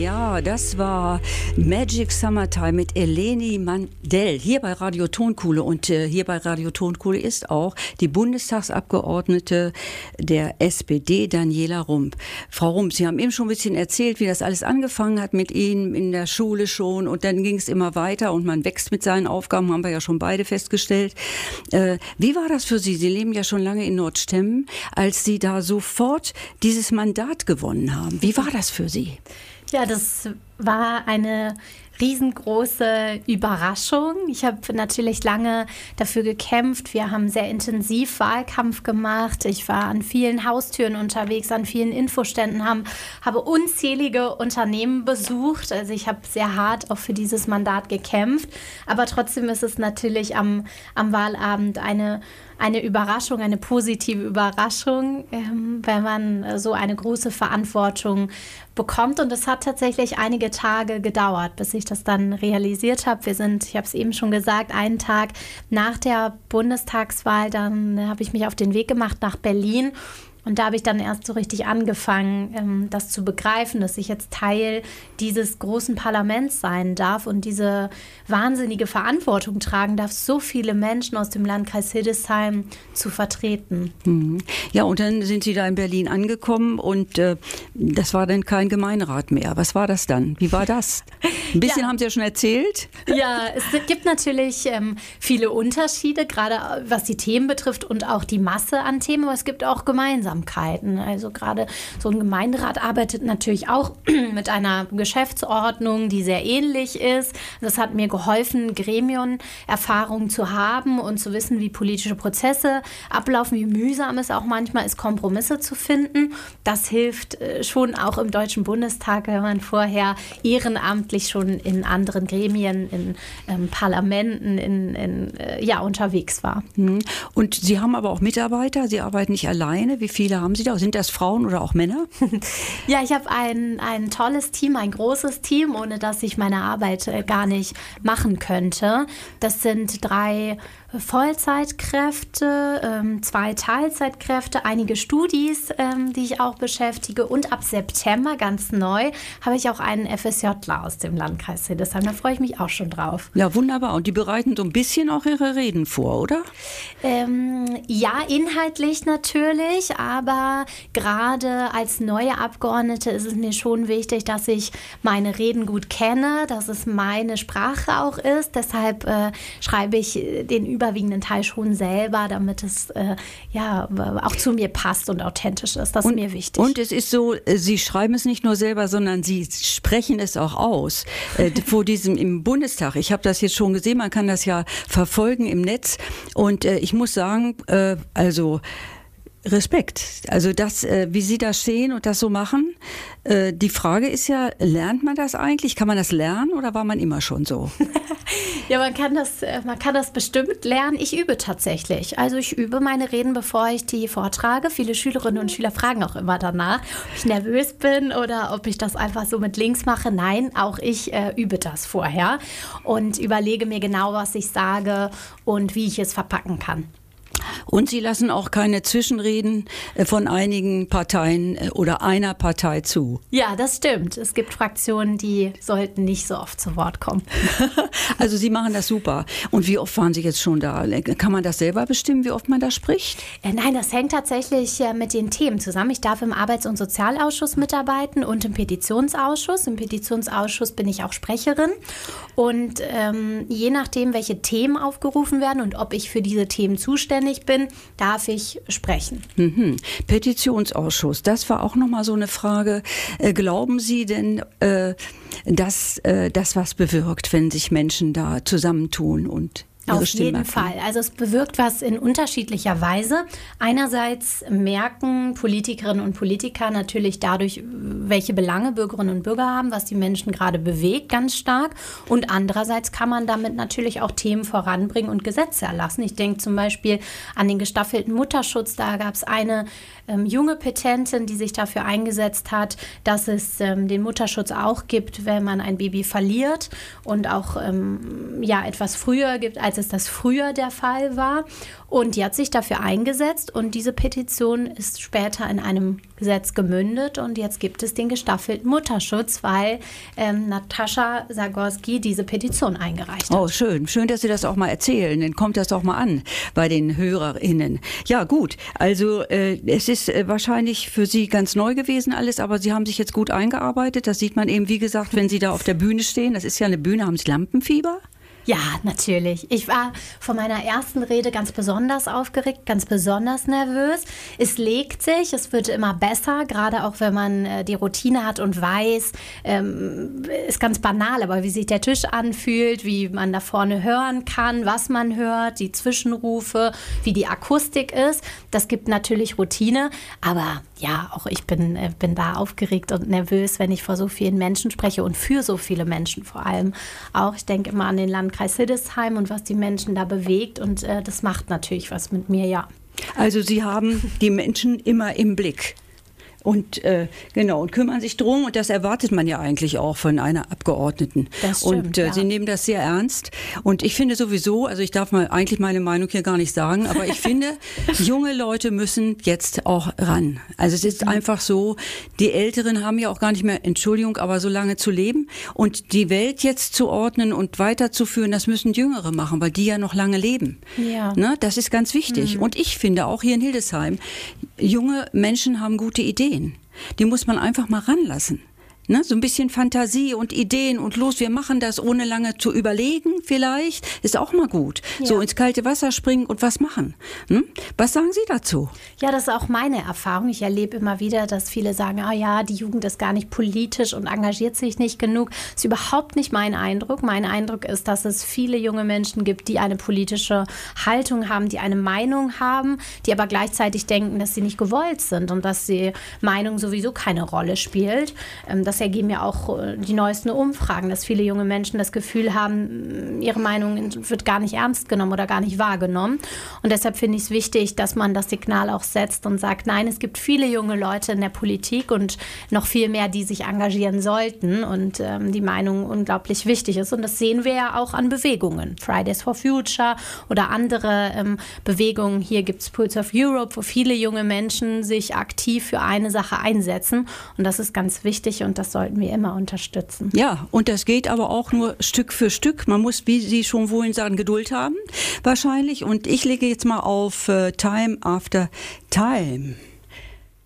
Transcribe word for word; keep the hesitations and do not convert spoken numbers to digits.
Ja, das war Magic Summertime mit Eleni Mandel hier bei Radio Tonkuhle. Und äh, hier bei Radio Tonkuhle ist auch die Bundestagsabgeordnete der S P D, Daniela Rump. Frau Rump, Sie haben eben schon ein bisschen erzählt, wie das alles angefangen hat mit Ihnen in der Schule schon. Und dann ging es immer weiter und man wächst mit seinen Aufgaben, haben wir ja schon beide festgestellt. Äh, wie war das für Sie? Sie leben ja schon lange in Nordstemmen, als Sie da sofort dieses Mandat gewonnen haben. Wie war das für Sie? Ja, das war eine riesengroße Überraschung. Ich habe natürlich lange dafür gekämpft. Wir haben sehr intensiv Wahlkampf gemacht. Ich war an vielen Haustüren unterwegs, an vielen Infoständen, haben, habe unzählige Unternehmen besucht. Also ich habe sehr hart auch für dieses Mandat gekämpft. Aber trotzdem ist es natürlich am, am Wahlabend eine Eine Überraschung, eine positive Überraschung, ähm, wenn man so eine große Verantwortung bekommt. Und es hat tatsächlich einige Tage gedauert, bis ich das dann realisiert habe. Wir sind, ich habe es eben schon gesagt, einen Tag nach der Bundestagswahl, dann habe ich mich auf den Weg gemacht nach Berlin. Und da habe ich dann erst so richtig angefangen, ähm, das zu begreifen, dass ich jetzt Teil dieses großen Parlaments sein darf und diese wahnsinnige Verantwortung tragen darf, so viele Menschen aus dem Landkreis Hildesheim zu vertreten. Mhm. Ja, und dann sind Sie da in Berlin angekommen und äh, das war dann kein Gemeinderat mehr. Was war das dann? Wie war das? Ein bisschen ja. haben Sie ja schon erzählt. Ja, es gibt natürlich ähm, viele Unterschiede, gerade was die Themen betrifft und auch die Masse an Themen, aber es gibt auch gemeinsam. Also gerade so ein Gemeinderat arbeitet natürlich auch mit einer Geschäftsordnung, die sehr ähnlich ist. Das hat mir geholfen, Gremienerfahrung zu haben und zu wissen, wie politische Prozesse ablaufen, wie mühsam es auch manchmal ist, Kompromisse zu finden. Das hilft schon auch im Deutschen Bundestag, wenn man vorher ehrenamtlich schon in anderen Gremien, in ähm, Parlamenten in, in, äh, ja, unterwegs war. Und Sie haben aber auch Mitarbeiter, Sie arbeiten nicht alleine. Wie viele haben Sie da? Sind das Frauen oder auch Männer? Ja, ich habe ein, ein tolles Team, ein großes Team, ohne dass ich meine Arbeit äh, gar nicht machen könnte. Das sind drei Vollzeitkräfte, ähm, zwei Teilzeitkräfte, einige Studis, ähm, die ich auch beschäftige. Und ab September, ganz neu, habe ich auch einen FSJler aus dem Landkreis Hildesheim. Da freue ich mich auch schon drauf. Ja, wunderbar. Und die bereiten so ein bisschen auch ihre Reden vor, oder? Ähm, ja, inhaltlich natürlich, aber gerade als neue Abgeordnete ist es mir schon wichtig, dass ich meine Reden gut kenne, dass es meine Sprache auch ist. Deshalb äh, schreibe ich den überwiegenden Teil schon selber, damit es äh, ja auch zu mir passt und authentisch ist. Das und, ist mir wichtig. Und es ist so, Sie schreiben es nicht nur selber, sondern Sie sprechen es auch aus. Äh, vor diesem im Bundestag. Ich habe das jetzt schon gesehen, man kann das ja verfolgen im Netz. Und äh, ich muss sagen, äh, also Respekt. Also das, äh, wie Sie da stehen und das so machen. Äh, die Frage ist ja, lernt man das eigentlich? Kann man das lernen oder war man immer schon so? Ja, man kann das, man kann das bestimmt lernen. Ich übe tatsächlich. Also ich übe meine Reden, bevor ich die vortrage. Viele Schülerinnen und Schüler fragen auch immer danach, ob ich nervös bin oder ob ich das einfach so mit links mache. Nein, auch ich äh, übe das vorher und überlege mir genau, was ich sage und wie ich es verpacken kann. Und Sie lassen auch keine Zwischenreden von einigen Parteien oder einer Partei zu. Ja, das stimmt. Es gibt Fraktionen, die sollten nicht so oft zu Wort kommen. Also Sie machen das super. Und wie oft waren Sie jetzt schon da? Kann man das selber bestimmen, wie oft man da spricht? Äh, nein, das hängt tatsächlich äh, mit den Themen zusammen. Ich darf im Arbeits- und Sozialausschuss mitarbeiten und im Petitionsausschuss. Im Petitionsausschuss bin ich auch Sprecherin. Und ähm, je nachdem, welche Themen aufgerufen werden und ob ich für diese Themen zuständig bin, darf ich sprechen. Mhm. Petitionsausschuss, das war auch nochmal so eine Frage. Äh, glauben Sie denn, äh, dass äh, das was bewirkt, wenn sich Menschen da zusammentun und Auf jeden Fall. Also es bewirkt was in unterschiedlicher Weise. Einerseits merken Politikerinnen und Politiker natürlich dadurch, welche Belange Bürgerinnen und Bürger haben, was die Menschen gerade bewegt, ganz stark. Und andererseits kann man damit natürlich auch Themen voranbringen und Gesetze erlassen. Ich denke zum Beispiel an den gestaffelten Mutterschutz. Da gab es eine ähm, junge Petentin, die sich dafür eingesetzt hat, dass es ähm, den Mutterschutz auch gibt, wenn man ein Baby verliert und auch ähm, ja, etwas früher gibt, als es das früher der Fall war. Und die hat sich dafür eingesetzt und diese Petition ist später in einem Gesetz gemündet und jetzt gibt es den den gestaffelten Mutterschutz, weil ähm, Natascha Zagorski diese Petition eingereicht hat. Oh, schön. Schön, dass Sie das auch mal erzählen. Dann kommt das doch mal an bei den HörerInnen. Ja, gut. Also äh, es ist äh, wahrscheinlich für Sie ganz neu gewesen alles, aber Sie haben sich jetzt gut eingearbeitet. Das sieht man eben, wie gesagt, wenn Sie da auf der Bühne stehen. Das ist ja eine Bühne. Haben Sie Lampenfieber? Ja, natürlich. Ich war vor meiner ersten Rede ganz besonders aufgeregt, ganz besonders nervös. Es legt sich, es wird immer besser, gerade auch wenn man äh, die Routine hat und weiß, ähm, ist ganz banal, aber wie sich der Tisch anfühlt, wie man da vorne hören kann, was man hört, die Zwischenrufe, wie die Akustik ist, das gibt natürlich Routine. Aber ja, auch ich bin, äh, bin da aufgeregt und nervös, wenn ich vor so vielen Menschen spreche und für so viele Menschen vor allem auch. Ich denke immer an den Landkreis Hildesheim und was die Menschen da bewegt und äh, das macht natürlich was mit mir, ja. Also Sie haben die Menschen immer im Blick. Und äh, genau, und kümmern sich drum, und das erwartet man ja eigentlich auch von einer Abgeordneten. Das stimmt, und äh, ja. Sie nehmen das sehr ernst. Und ich finde sowieso, also ich darf mal eigentlich meine Meinung hier gar nicht sagen, aber ich finde, junge Leute müssen jetzt auch ran. Also es ist einfach so, die Älteren haben ja auch gar nicht mehr, Entschuldigung, aber so lange zu leben. Und die Welt jetzt zu ordnen und weiterzuführen, das müssen Jüngere machen, weil die ja noch lange leben. Ja. Ne? Das ist ganz wichtig. Mhm. Und ich finde auch hier in Hildesheim, junge Menschen haben gute Ideen. Die muss man einfach mal ranlassen. Ne? So ein bisschen Fantasie und Ideen und los, wir machen das, ohne lange zu überlegen vielleicht, ist auch mal gut. Ja. So ins kalte Wasser springen und was machen. Hm? Was sagen Sie dazu? Ja, das ist auch meine Erfahrung. Ich erlebe immer wieder, dass viele sagen, ah ja, die Jugend ist gar nicht politisch und engagiert sich nicht genug. Das ist überhaupt nicht mein Eindruck. Mein Eindruck ist, dass es viele junge Menschen gibt, die eine politische Haltung haben, die eine Meinung haben, die aber gleichzeitig denken, dass sie nicht gewollt sind und dass die Meinung sowieso keine Rolle spielt. Das ergeben ja auch die neuesten Umfragen, dass viele junge Menschen das Gefühl haben, ihre Meinung wird gar nicht ernst genommen oder gar nicht wahrgenommen. Und deshalb finde ich es wichtig, dass man das Signal auch setzt und sagt, nein, es gibt viele junge Leute in der Politik und noch viel mehr, die sich engagieren sollten und ähm, die Meinung unglaublich wichtig ist. Und das sehen wir ja auch an Bewegungen. Fridays for Future oder andere ähm, Bewegungen. Hier gibt es Pulse of Europe, wo viele junge Menschen sich aktiv für eine Sache einsetzen. Und das ist ganz wichtig und das sollten wir immer unterstützen. Ja, und das geht aber auch nur Stück für Stück. Man muss, wie Sie schon vorhin sagen, Geduld haben wahrscheinlich. Und ich lege jetzt mal auf uh, Time After Time.